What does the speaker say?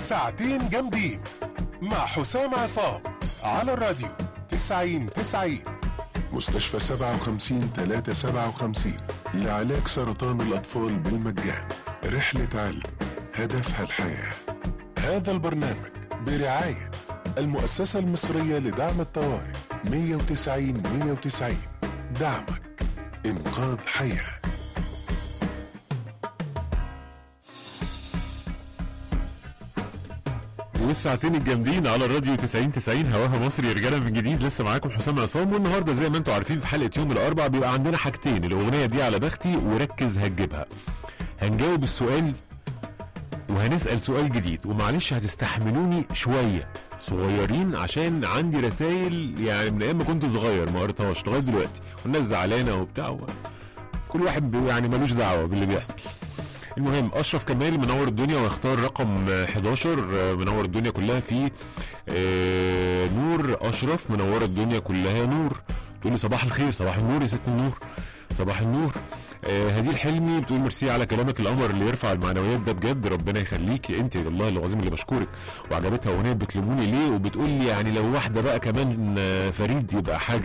ساعتين جامدين مع حسام عصام على الراديو 90 مستشفى 57 لعلاج سرطان الأطفال بالمجان. رحلة علم هدفها الحياة. هذا البرنامج برعاية المؤسسة المصرية لدعم الطوارئ 190 دعمك إنقاذ حياة. والساعتين الجامدين على الراديو 90 هواها مصري. رجاله من جديد، لسه معاكم حسام عصام. والنهارده زي ما انتم عارفين في حلقه يوم الاربعاء بيبقى عندنا حاجتين: الاغنيه دي على بختي وركز هتجيبها. هنجاوب السؤال وهنسال سؤال جديد، ومعلش هتستحملوني شويه صغيرين عشان عندي رسائل يعني من ايام ما كنت صغير ما قريتهاش لغايه دلوقتي، والناس زعلانه وبتاع، كل واحد يعني ملوش دعوه باللي بيحصل. المهم اشرف كمال منور الدنيا واختار رقم 11 منور الدنيا كلها في نور اشرف منور الدنيا كلها نور. تقول لي صباح الخير، صباح النور يا ست النور، صباح النور. هدي الحلمي بتقول ميرسي على كلامك القمر اللي يرفع المعنويات ده بجد، ربنا يخليكي انت والله العظيم اللي بشكرك. وعجبتها اغنيه بتلوموني ليه، وبتقول لي يعني لو واحده بقى كمان فريد يبقى حاجه